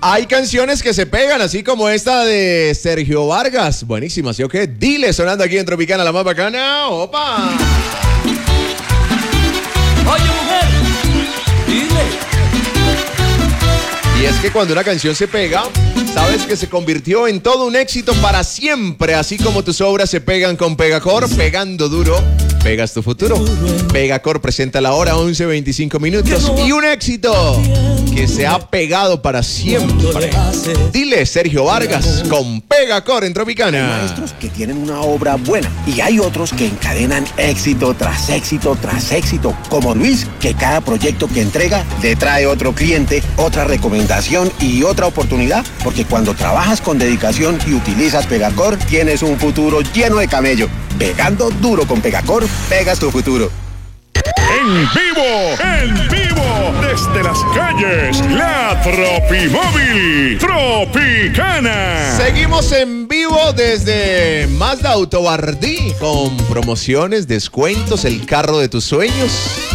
Hay canciones que se pegan, así como esta de Sergio Vargas. Buenísima, ¿sí o qué? Dile, sonando aquí en Tropicana, la más bacana. ¡Opa! Oye, mujer, dile. Y es que cuando una canción se pega, sabes que se convirtió en todo un éxito para siempre. Así como tus obras se pegan con Pegacor, pegando duro, pegas tu futuro. Pegacor presenta la hora 11:25 minutos y un éxito que se ha pegado para siempre. Dile, Sergio Vargas, con Pegacor en Tropicana. Hay maestros que tienen una obra buena y hay otros que encadenan éxito tras éxito tras éxito, como Luis, que cada proyecto que entrega le trae otro cliente, otra recomendación y otra oportunidad, porque cuando trabajas con dedicación y utilizas Pegacor, tienes un futuro lleno de camello. Pegando duro con Pegacor, pegas tu futuro. En vivo, desde las calles, la Tropimóvil Tropicana. Seguimos en vivo desde Mazda Autobardí con promociones, descuentos, el carro de tus sueños.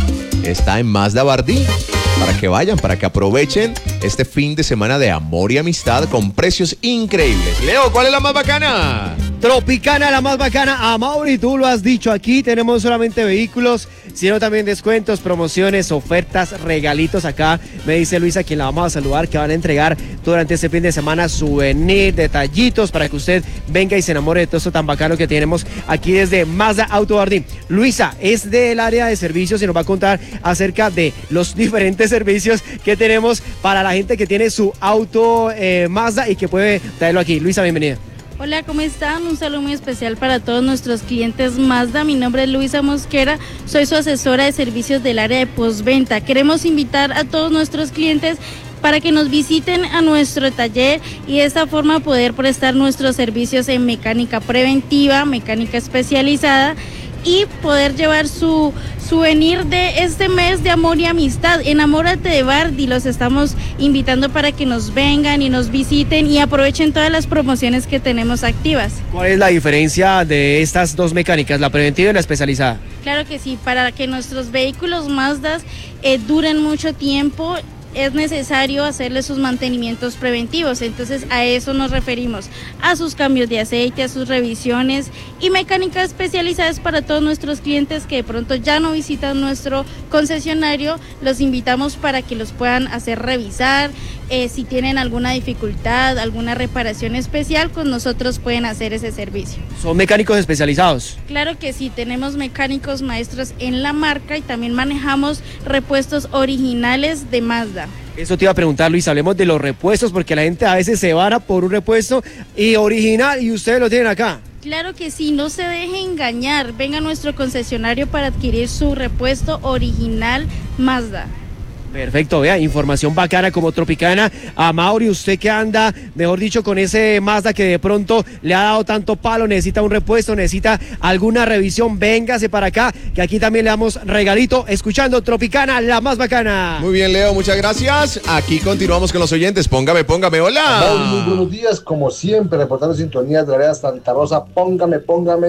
Está en Mazda Bardí. Para que vayan, para que aprovechen este fin de semana de amor y amistad con precios increíbles. Leo, ¿cuál es la más bacana? Tropicana, la más bacana. Amaury, tú lo has dicho, aquí tenemos solamente vehículos, sino también descuentos, promociones, ofertas, regalitos. Acá me dice Luisa, quien la vamos a saludar, que van a entregar durante este fin de semana souvenir, detallitos, para que usted venga y se enamore de todo esto tan bacano que tenemos aquí desde Mazda Autobardí. Luisa es del área de servicios y nos va a contar acerca de los diferentes servicios que tenemos para la gente que tiene su auto Mazda y que puede traerlo aquí. Luisa, bienvenida. Hola, ¿cómo están? Un saludo muy especial para todos nuestros clientes Mazda. Mi nombre es Luisa Mosquera, soy su asesora de servicios del área de postventa. Queremos invitar a todos nuestros clientes para que nos visiten a nuestro taller y de esta forma poder prestar nuestros servicios en mecánica preventiva, mecánica especializada y poder llevar su souvenir de este mes de amor y amistad. Enamórate de Bardí, los estamos invitando para que nos vengan y nos visiten y aprovechen todas las promociones que tenemos activas. ¿Cuál es la diferencia de estas dos mecánicas, la preventiva y la especializada? Claro que sí, para que nuestros vehículos Mazda duren mucho tiempo, es necesario hacerle sus mantenimientos preventivos, entonces a eso nos referimos, a sus cambios de aceite, a sus revisiones y mecánicas especializadas para todos nuestros clientes que de pronto ya no visitan nuestro concesionario. Los invitamos para que los puedan hacer revisar, si tienen alguna dificultad, alguna reparación especial, con nosotros pueden hacer ese servicio. ¿Son mecánicos especializados? Claro que sí, tenemos mecánicos maestros en la marca y también manejamos repuestos originales de Mazda. Eso te iba a preguntar, Luis, hablemos de los repuestos, porque la gente a veces se vara por un repuesto y original y ustedes lo tienen acá. Claro que sí, no se deje engañar, venga a nuestro concesionario para adquirir su repuesto original Mazda. Perfecto, vea, información bacana como Tropicana. A Mauri, usted que anda, mejor dicho, con ese Mazda que de pronto le ha dado tanto palo, necesita un repuesto, necesita alguna revisión, véngase para acá, que aquí también le damos regalito, escuchando Tropicana, la más bacana. Muy bien, Leo, muchas gracias. Aquí continuamos con los oyentes. Póngame, hola. Mauri, muy buenos días, como siempre, reportando sintonía de la área de Santa Rosa. Póngame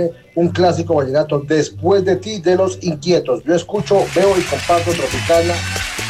un clásico vallenato, Después de ti, de Los Inquietos. Yo escucho, veo y comparto Tropicana